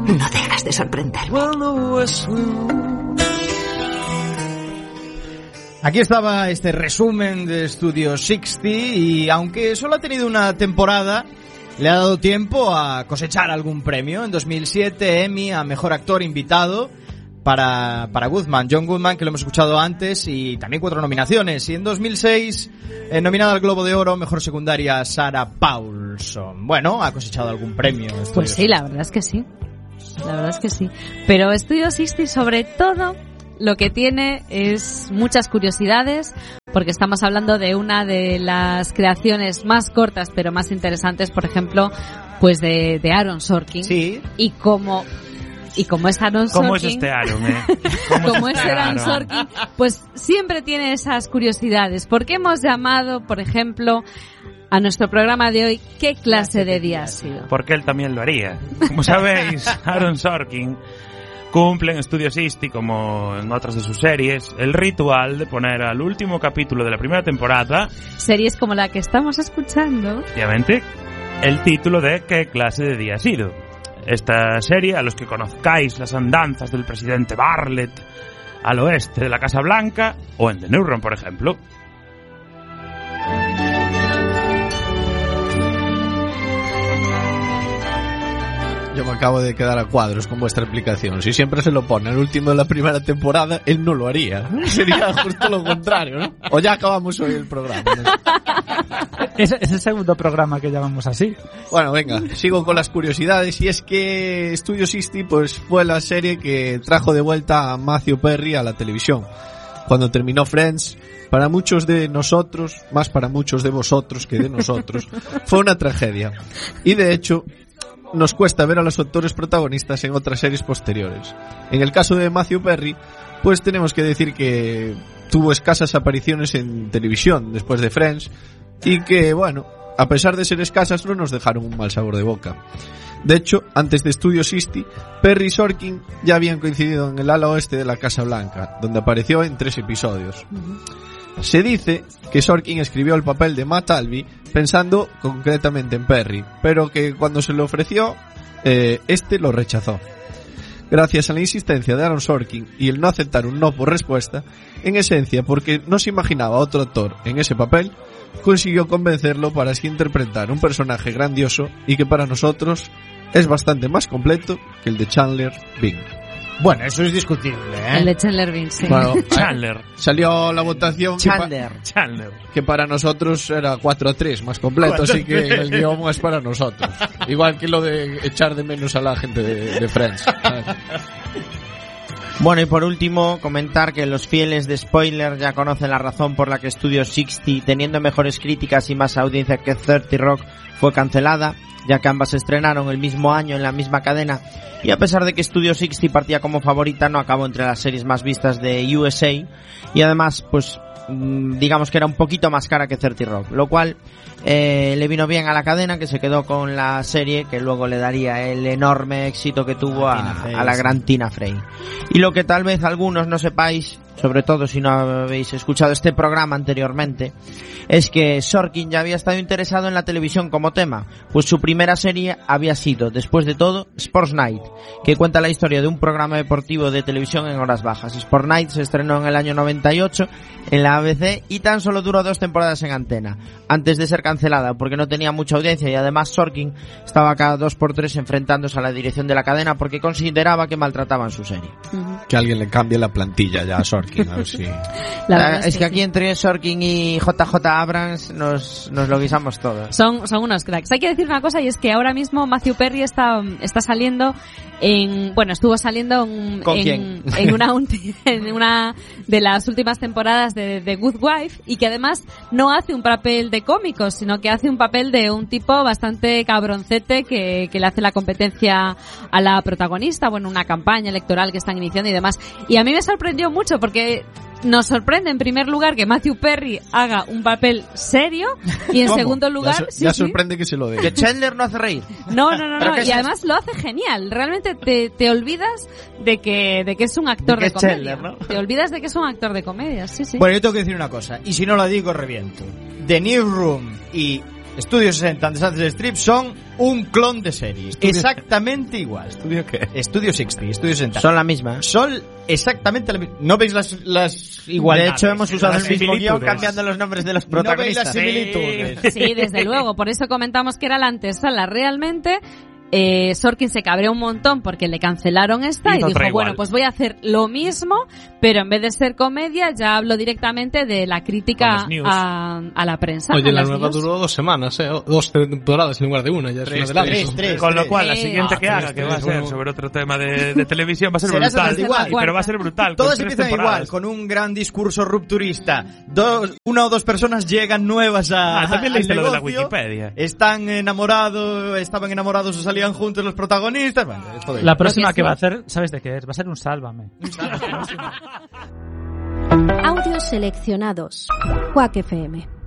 No dejas de sorprenderme. Aquí estaba este resumen de Studio 60 y aunque solo ha tenido una temporada, le ha dado tiempo a cosechar algún premio. En 2007 Emmy a Mejor Actor Invitado para Goodman, John Goodman, que lo hemos escuchado antes, y también 4 nominaciones. Y en 2006 nominada al Globo de Oro Mejor Secundaria Sarah Paulson. Bueno, ha cosechado algún premio. Pues sí, la verdad es que sí. La verdad es que sí. Pero Studio 60 sobre todo lo que tiene es muchas curiosidades, porque estamos hablando de una de las creaciones más cortas pero más interesantes, por ejemplo, pues de Aaron Sorkin. Sí. Y como es Aaron Sorkin. ¿Cómo es este Aaron, Como es Aaron Sorkin, pues siempre tiene esas curiosidades. ¿Por qué hemos llamado, por ejemplo, a nuestro programa de hoy ¿Qué clase de día ha sido? Porque él también lo haría. Como sabéis, Aaron Sorkin cumple en Studio 60, como en otras de sus series, el ritual de poner al último capítulo de la primera temporada, series como la que estamos escuchando, obviamente, el título de ¿Qué clase de día ha sido? Esta serie, a los que conozcáis las andanzas del presidente Bartlett al oeste de la Casa Blanca, o en The Newsroom, por ejemplo. Yo me acabo de quedar a cuadros con vuestra explicación. Si siempre se lo pone al último de la primera temporada, él no lo haría. Sería justo lo contrario, ¿no? O ya acabamos hoy el programa, ¿no? Es el segundo programa que llamamos así. Bueno, venga, sigo con las curiosidades. Y es que Studio 60 pues fue la serie que trajo de vuelta a Matthew Perry a la televisión. Cuando terminó Friends, para muchos de nosotros, más para muchos de vosotros que de nosotros, fue una tragedia. Y de hecho, nos cuesta ver a los actores protagonistas en otras series posteriores. En el caso de Matthew Perry, pues tenemos que decir que tuvo escasas apariciones en televisión después de Friends y que, bueno, a pesar de ser escasas, no nos dejaron un mal sabor de boca. De hecho, antes de Studio 60, Perry y Sorkin ya habían coincidido en el ala oeste de la Casa Blanca, donde apareció en 3 episodios. Se dice que Sorkin escribió el papel de Matt Albee pensando concretamente en Perry, pero que cuando se le ofreció, este lo rechazó. Gracias a la insistencia de Aaron Sorkin y el no aceptar un no por respuesta, en esencia porque no se imaginaba otro actor en ese papel, consiguió convencerlo para así interpretar un personaje grandioso y que para nosotros es bastante más completo que el de Chandler Bing. Bueno, eso es discutible, ¿eh? El de Chandler Bing, sí. Bueno, Chandler. Salió la votación Chandler. Que para nosotros era 4-3 más completo, así que el guión es para nosotros. Igual que lo de echar de menos a la gente de Friends. Bueno, y por último, comentar que los fieles de Spoiler ya conocen la razón por la que Studio 60, teniendo mejores críticas y más audiencia que 30 Rock, fue cancelada, ya que ambas se estrenaron el mismo año en la misma cadena, y a pesar de que Studio 60 partía como favorita, no acabó entre las series más vistas de USA, y además, pues, digamos que era un poquito más cara que 30 Rock, lo cual le vino bien a la cadena, que se quedó con la serie que luego le daría el enorme éxito que tuvo a la gran Tina Fey. Y lo que tal vez algunos no sepáis, sobre todo si no habéis escuchado este programa anteriormente, es que Sorkin ya había estado interesado en la televisión como tema, pues su primera serie había sido, después de todo, Sports Night, que cuenta la historia de un programa deportivo de televisión en horas bajas. Sports Night se estrenó en el año 98 en la ABC y tan solo duró 2 temporadas en antena, antes de ser cancelada porque no tenía mucha audiencia, y además Sorkin estaba cada 2x3 enfrentándose a la dirección de la cadena porque consideraba que maltrataban su serie. Que alguien le cambie la plantilla ya a Sorkin, a ver si... Es que aquí entre Sorkin y JJ Abrams nos lo guisamos todos. Son unos cracks. Hay que decir una cosa, y es que ahora mismo Matthew Perry está saliendo estuvo saliendo en una de las últimas temporadas de The Good Wife, y que además no hace un papel de cómico, sino que hace un papel de un tipo bastante cabroncete que le hace la competencia a la protagonista, una campaña electoral que están iniciando y demás. Y a mí me sorprendió mucho porque nos sorprende en primer lugar que Matthew Perry haga un papel serio, y en segundo lugar ya sorprende que se lo dé. Que Chandler no hace reír. No, y además lo hace genial. Realmente te olvidas de que es un actor de comedia. Chandler, ¿no? Te olvidas de que es un actor de comedia, sí. Bueno, yo tengo que decir una cosa, y si no la digo reviento. The Newsroom y Estudio 60 de Sunset Strip son un clon de serie. Exactamente igual. ¿Estudio qué? Estudio 60, Estudio 60. Son la misma. Son exactamente la misma. ¿No veis las igualdades? De hecho, hemos usado las el mismo guión similitudes. cambiando los nombres de los ¿No veis las protagonistas. similitudes? Sí, desde luego. Por eso comentamos que era la antesala. Realmente, Sorkin se cabreó un montón porque le cancelaron esta y Hizo dijo, otra igual. bueno, pues voy a hacer lo mismo, pero en vez de ser comedia, ya hablo directamente de la Con crítica los news. a la prensa. Oye, a la las nueva news. duró 2 semanas, 2 temporadas en lugar de una, ya es un adelanto. tres. Con lo cual, la Sí. siguiente que haga, tres, que va a tres, ser bueno. sobre otro tema de televisión, va a ser Será brutal. exactamente igual. Pero va a ser brutal. Todas con 3 empiezan igual, temporadas. con un gran discurso rupturista. Una o dos personas llegan nuevas También al leíste lo de la negocio, Wikipedia. estaban enamorados o salían juntos los protagonistas. Bueno, es todo La igual. próxima Lo que que sí. va a hacer, ¿sabes de qué es? Va a ser un Sálvame. Audios seleccionados. Quack FM.